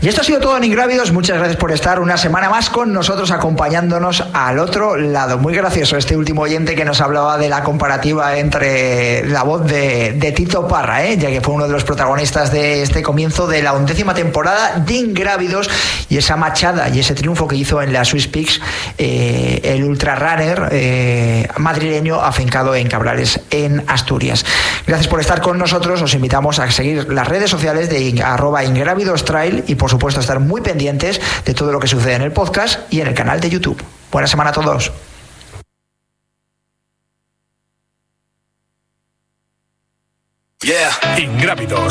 Y esto ha sido todo en Ingrávidos. Muchas gracias por estar una semana más con nosotros, acompañándonos al otro lado. Muy gracioso este último oyente que nos hablaba de la comparativa entre la voz de Tito Parra, ya que fue uno de los protagonistas de este comienzo de la 11ª temporada de Ingrávidos, y esa machada y ese triunfo que hizo en la Swiss Peaks el ultrarunner madrileño afincado en Cabrales, en Asturias. Gracias por estar con nosotros. Os invitamos a seguir las redes sociales de @ingrávidostrail y por supuesto estar muy pendientes de todo lo que sucede en el podcast y en el canal de YouTube. Buena semana a todos. Ingrávidos.